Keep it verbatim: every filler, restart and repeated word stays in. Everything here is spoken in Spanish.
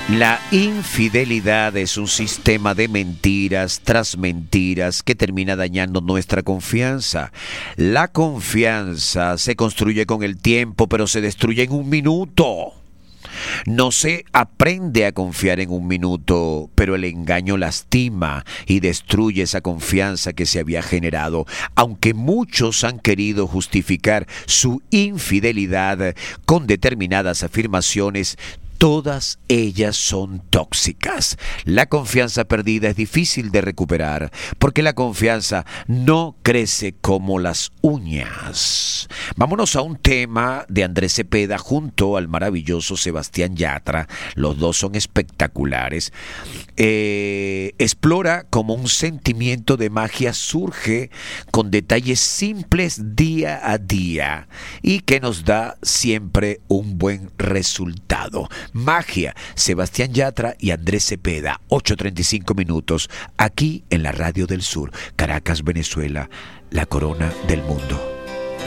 La infidelidad es un sistema de mentiras tras mentiras que termina dañando nuestra confianza. La confianza se construye con el tiempo, pero se destruye en un minuto. No se aprende a confiar en un minuto, pero el engaño lastima y destruye esa confianza que se había generado. Aunque muchos han querido justificar su infidelidad con determinadas afirmaciones, todas ellas son tóxicas. La confianza perdida es difícil de recuperar porque la confianza no crece como las uñas. Vámonos a un tema de Andrés Cepeda junto al maravilloso Sebastián Yatra. Los dos son espectaculares. Eh, explora cómo un sentimiento de magia surge con detalles simples día a día y que nos da siempre un buen resultado. Magia, Sebastián Yatra y Andrés Cepeda, ocho treinta y cinco minutos, aquí en la Radio del Sur, Caracas, Venezuela, la corona del mundo.